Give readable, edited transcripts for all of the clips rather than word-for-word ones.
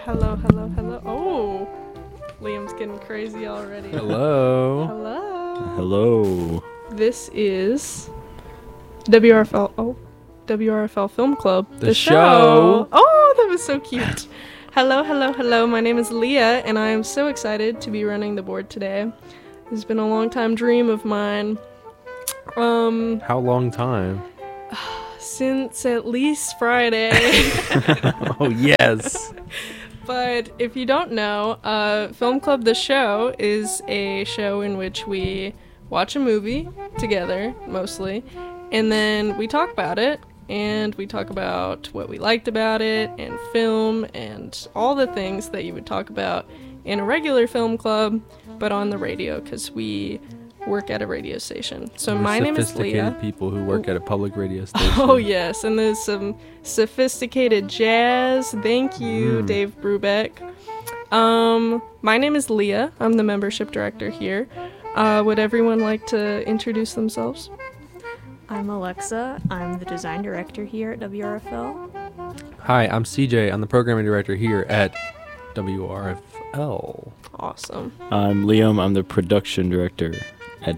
Hello, hello, hello. Oh, Liam's getting crazy already. Hello. Hello. Hello. This is WRFL. Oh, WRFL Film Club. The show. Oh, that was so cute. Hello, hello, hello. My name is Leah, and I am so excited to be running the board today. This has been a long time dream of mine. How long time? Since at least Friday. Oh, yes. But if you don't know, Film Club the Show is a show in which we watch a movie together, mostly, and then we talk about it, and we talk about what we liked about it, and film, and all the things that you would talk about in a regular film club, but on the radio, because we work at a radio station. So We're my name is sophisticated Leah. people who work at a public radio station. Oh, yes, and there's some sophisticated jazz. Thank you, Dave Brubeck. My name is Leah. I'm the membership director here. Would everyone like to introduce themselves? I'm Alexa. I'm the design director here at WRFL. Hi, I'm CJ. I'm the programming director here at WRFL. Awesome. I'm Liam. I'm the production director at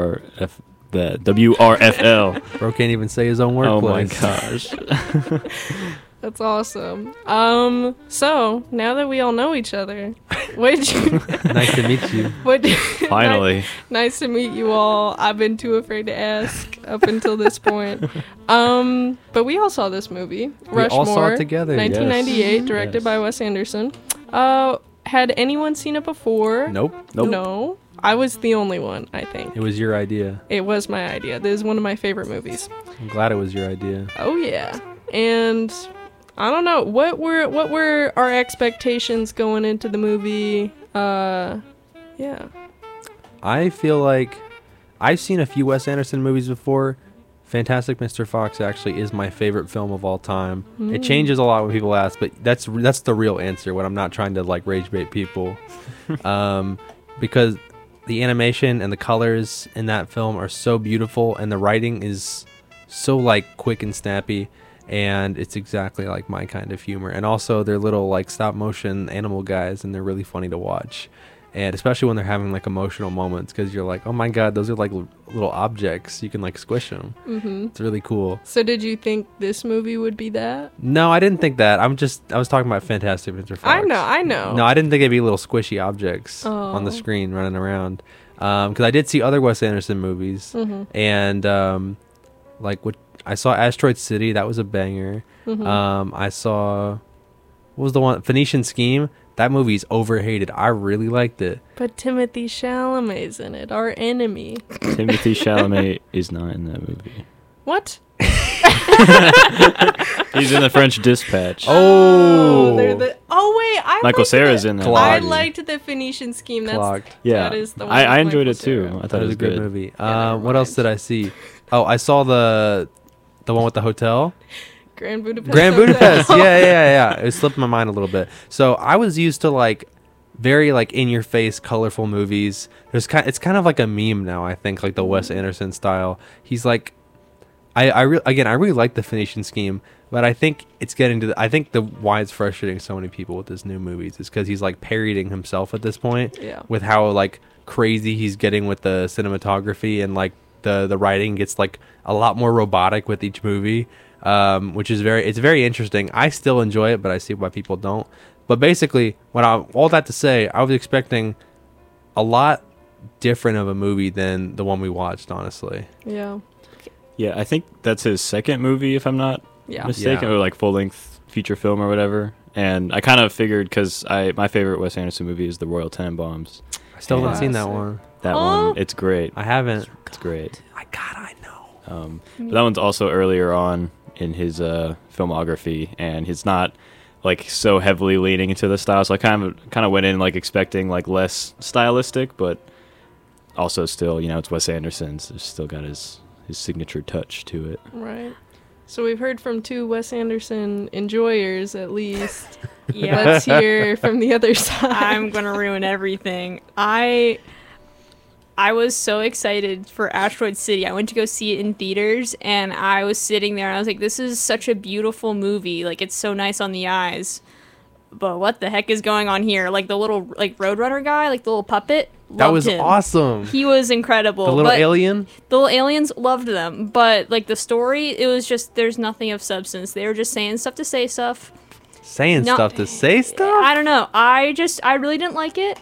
WRFL. Bro can't even say his own Oh my workplace. gosh. That's awesome. So now that we all know each other, what you Nice to meet you. what Finally. Nice to meet you all. I've been too afraid to ask up until this point. But we all saw this movie, We all Rushmore, saw it together. 1998, Yes. directed Yes. by Wes Anderson. Had anyone seen it before? Nope. No. I was the only one, I think. It was your idea. It was my idea. This is one of my favorite movies. I'm glad it was your idea. Oh yeah. And I don't know, what were our expectations going into the movie? Yeah. I feel like I've seen a few Wes Anderson movies before. Fantastic Mr. Fox actually is my favorite film of all time. It changes a lot when people ask, but that's the real answer when I'm not trying to like rage bait people. Because the animation and the colors in that film are so beautiful, and the writing is so like quick and snappy, and it's exactly like my kind of humor. And also they're little like stop motion animal guys, and they're really funny to watch. And especially when they're having like emotional moments, because you're like, oh my god, those are like little objects. You can like squish them. It's really cool. So did you think this movie would be that? No, I didn't think that. I was talking about Fantastic Mr. Fox. I know. No, I didn't think it'd be little squishy objects on the Oh. screen running around. Because I did see other Wes Anderson movies, and like I saw Asteroid City. That was a banger. I saw, what was the one? Phoenician Scheme. That movie's overhated. I really liked it. But Timothy Chalamet's in it, our enemy. Timothy Chalamet is not in that movie. What? He's in the French Dispatch. Oh, they're the. Oh wait, I Michael liked Cera's the, in that I movie. liked the Phoenician Scheme. That's Clocked. Yeah. that is the one. I with enjoyed Michael it too. Cera. I thought that it was was a good good. movie. never What else mind. did I see? Oh, I saw the one with the hotel. Grand Budapest. Grand Hotel. Budapest. Yeah. It slipped my mind a little bit. So I was used to like very like in your face, colorful movies. It's kind of like a meme now. I think like the Wes Anderson style. He's like, I really like the Phoenician Scheme, but I think it's getting to I think the why it's frustrating so many people with his new movies is because he's like parodying himself at this point. Yeah. With how like crazy he's getting with the cinematography, and like the writing gets like a lot more robotic with each movie. Which is very interesting. I still enjoy it, but I see why people don't. But basically, all that to say, I was expecting a lot different of a movie than the one we watched, honestly. Yeah. Yeah, I think that's his second movie, if I'm not Yeah. mistaken, Yeah. or like full-length feature film or whatever. And I kind of figured, because my favorite Wes Anderson movie is The Royal Tenenbaums. I still haven't seen that Classic. one. That Huh? one, it's great. I haven't. It's great. I know. But that one's also earlier on in his filmography, and he's not like so heavily leaning into the style. So I kind of went in like expecting like less stylistic, but also still, it's Wes Anderson's. It's still got his signature touch to it. Right. So we've heard from two Wes Anderson enjoyers at least. Yeah. Let's hear from the other side. I'm gonna ruin everything. I was so excited for Asteroid City. I went to go see it in theaters, and I was sitting there, and I was like, this is such a beautiful movie. Like, it's so nice on the eyes. but what the heck is going on here? Like the little like Roadrunner guy, like the little puppet. That loved was him. awesome. He was incredible. The little but alien. The little aliens loved them, but like the story, it was just there's nothing of substance. They were just saying stuff to say stuff. Saying No- stuff to say stuff. I don't know. I really didn't like it.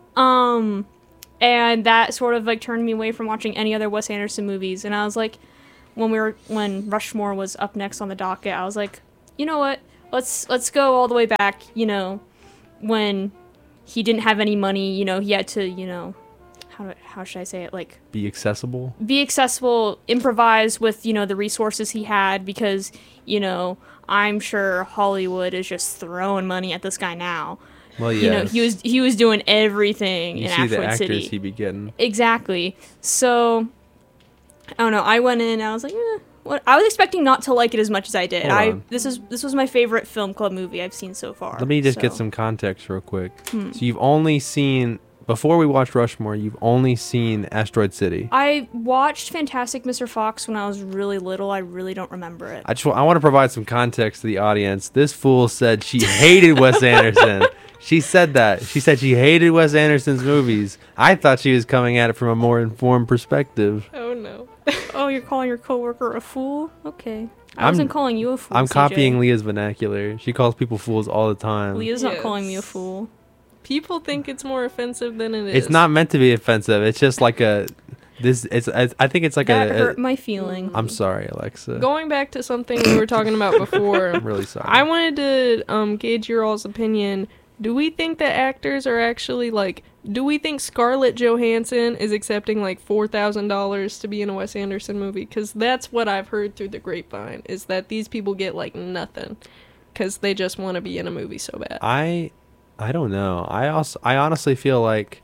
And that sort of like turned me away from watching any other Wes Anderson movies. And I was like, when Rushmore was up next on the docket, I was like, you know what? Let's go all the way back. You know, when he didn't have any money. You know, he had to. You know, how should I say it? Like Be accessible. be accessible, improvise with, you know, the resources he had, because, you know, I'm sure Hollywood is just throwing money at this guy now. Well, yeah. You know, he was doing everything You in see the Asteroid actors City. he be getting. Exactly. So I don't know. I went in, I was like, what? I was expecting not to like it as much as I did. Hold on. This was my favorite film club movie I've seen so far. Let me just get so. some context real quick. Hmm. So you've only seen, before we watched Rushmore, you've only seen Asteroid City. I watched Fantastic Mr. Fox when I was really little. I really don't remember it. I want to provide some context to the audience. This fool said she hated Wes Anderson. She said that. She said she hated Wes Anderson's movies. I thought she was coming at it from a more informed perspective. Oh no. Oh, you're calling your coworker a fool? Okay. I I'm- wasn't calling you a fool. I'm CJ. copying Leah's vernacular. She calls people fools all the time. Leah's not Yes. calling me a fool. People think it's more offensive than it is. It's not meant to be offensive. It's just like a this. I think it's like That a. hurt my feeling. I'm sorry, Alexa. Going back to something we were talking about before, I'm really sorry. I wanted to gauge your all's opinion. Do we think that actors are actually like? Do we think Scarlett Johansson is accepting like $4,000 to be in a Wes Anderson movie? Because that's what I've heard through the grapevine, is that these people get like nothing because they just want to be in a movie so bad. I don't know. I honestly feel like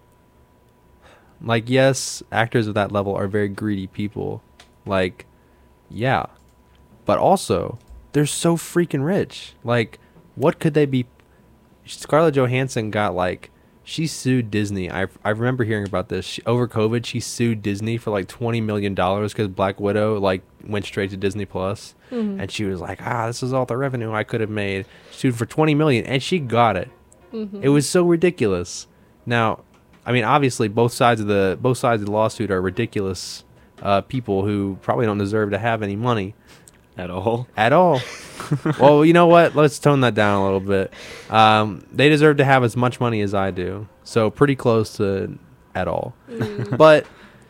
yes, actors of that level are very greedy people. Like, yeah. But also, they're so freaking rich. Like, what could they be? Scarlett Johansson got like, she sued Disney. I remember hearing about this. Over COVID, she sued Disney for like $20 million because Black Widow like went straight to Disney Plus, and she was like, this is all the revenue I could have made. Sued for $20 million, and she got it. It was so ridiculous. Now, I mean, obviously, both sides of the lawsuit are ridiculous people who probably don't deserve to have any money At all. at all. Well, you know what? Let's tone that down a little bit. They deserve to have as much money as I do, so pretty close to at all. But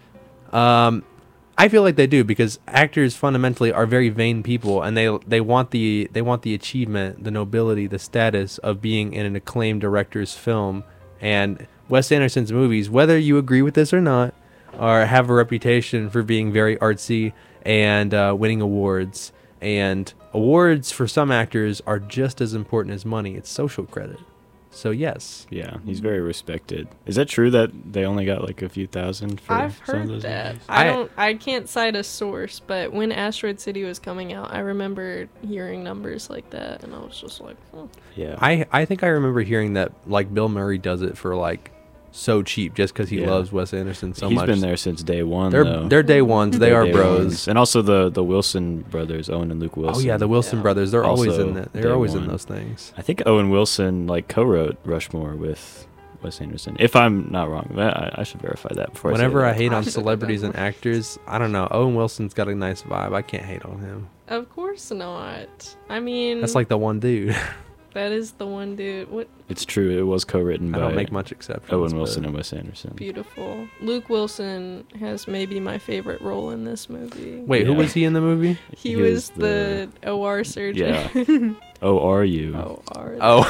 I feel like they do, because actors fundamentally are very vain people, and they want the achievement, the nobility, the status of being in an acclaimed director's film. And Wes Anderson's movies, whether you agree with this or not, have a reputation for being very artsy and winning awards. And awards for some actors are just as important as money. It's social credit. So yes. Yeah, he's very respected. Is that true that they only got like a few thousand for I've some of heard those that. movies? I can't cite a source, but when Asteroid City was coming out, I remember hearing numbers like that, and I was just like, Yeah. I think I remember hearing that like Bill Murray does it for like so cheap just because he Yeah. loves Wes Anderson so He's much. been there since day one, though. They're day ones. They They're are day bros. ones. And also the Wilson brothers, Owen and Luke Wilson. Oh yeah, the Wilson Yeah. brothers. They're always Also in that. day They're always in one. those things. I think Owen Wilson like co-wrote Rushmore with Wes Anderson. If I'm not wrong, I should verify that before. Whenever I I say hate I on should've celebrities done and actors, I don't know. Owen Wilson's got a nice vibe. I can't hate on him. of course not. I mean, That's like the one dude. that is the one dude. What that. It's true. It was co-written I by don't make much exceptions. Owen but- Wilson and Wes Anderson. beautiful. Luke Wilson has maybe my favorite role in this movie. Wait, who Yeah. was he in the movie? He was the OR surgeon. Yeah. Oh, are you? OR. Oh.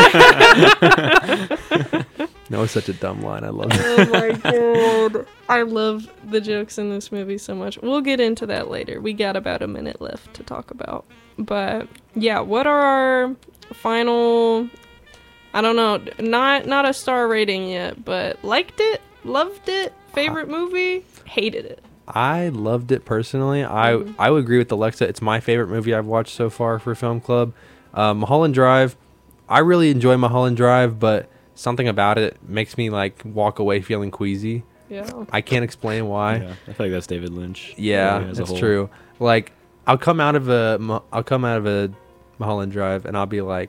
That was such a dumb line. I love it. Oh my god. I love the jokes in this movie so much. We'll get into that later. We got about a minute left to talk about. But yeah, what are our final, I don't know, not a star rating yet, but liked it, loved it, favorite movie, hated it. I loved it personally. I would agree with Alexa. It's my favorite movie I've watched so far for Film Club. Mulholland Drive. I really enjoy Mulholland Drive, but something about it makes me like walk away feeling queasy. Yeah. I can't explain why. Yeah, I feel like that's David Lynch. Yeah, as a that's whole. true. Like I'll come out of a Mulholland Drive and I'll be like,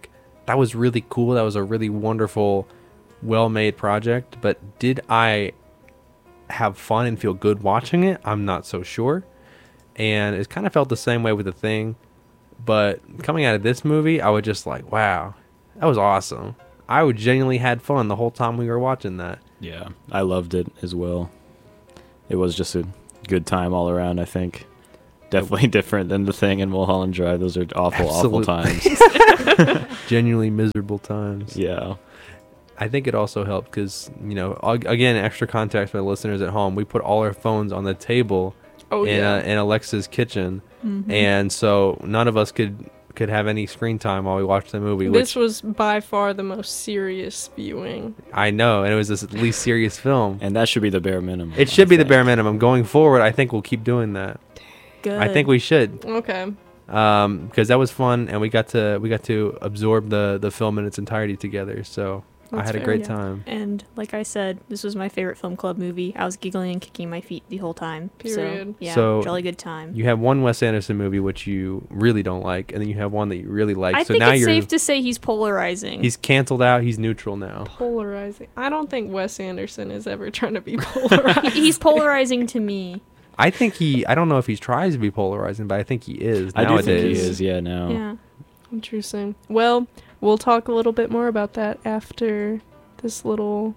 that was really cool. That was a really wonderful, well-made project. But did I have fun and feel good watching it? I'm not so sure. And it kind of felt the same way with The Thing. But coming out of this movie, I was just like, wow, that was awesome. I would genuinely had fun the whole time we were watching that. Yeah, I loved it as well. It was just a good time all around, I think. Definitely different than The Thing and Mulholland Drive. Those are awful times. Genuinely miserable times. Yeah. I think it also helped because, again, extra context for the listeners at home. We put all our phones on the table in Alexa's kitchen. Mm-hmm. And so none of us could have any screen time while we watched the movie. This was by far the most serious viewing. I know, and it was the least serious film. And that should be the bare minimum. It should be the bare minimum. Going forward, I think we'll keep doing that. Good. I think we should. Okay. Because that was fun, and we got to absorb the film in its entirety together. So I That's had a fair, great yeah. time. And like I said, this was my favorite film club movie. I was giggling and kicking my feet the whole time. Period. So, yeah, So, jolly good time. You have one Wes Anderson movie which you really don't like, and then you have one that you really like. I so think now it's you're safe to say he's polarizing. he's canceled out. He's neutral now. Polarizing. I don't think Wes Anderson is ever trying to be polarizing. He's polarizing to me. I think I don't know if he tries to be polarizing, but I think he is I do nowadays. think he is, yeah, now. Yeah. Interesting. Well, we'll talk a little bit more about that after this little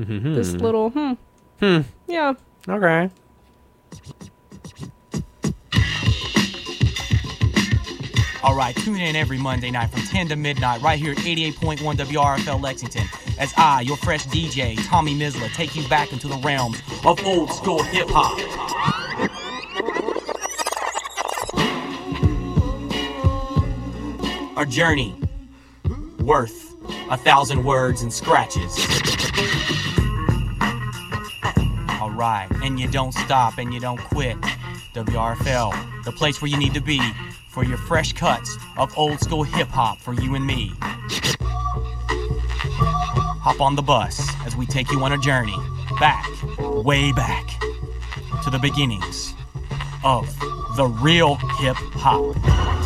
yeah. Okay. All right, tune in every Monday night from 10 to midnight right here at 88.1 WRFL Lexington as I, your fresh DJ, Tommy Misla, take you back into the realms of old school hip hop. A journey worth 1,000 words and scratches. All right, and you don't stop and you don't quit. WRFL, the place where you need to be for your fresh cuts of old school hip hop for you and me. Hop on the bus as we take you on a journey back, way back, to the beginnings of the real hip hop.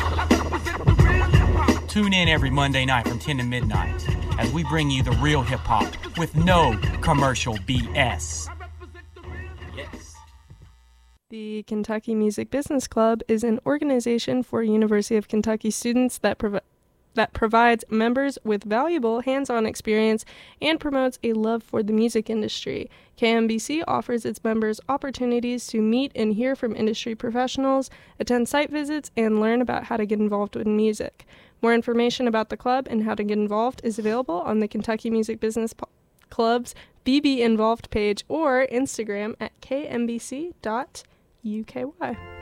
Tune in every Monday night from 10 to midnight as we bring you the real hip hop with no commercial BS. Yes. The Kentucky Music Business Club is an organization for University of Kentucky students that provides members with valuable hands-on experience and promotes a love for the music industry. KMBC offers its members opportunities to meet and hear from industry professionals, attend site visits, and learn about how to get involved with music. More information about the club and how to get involved is available on the Kentucky Music Business Club's BB Involved page or Instagram at kmbc.uky.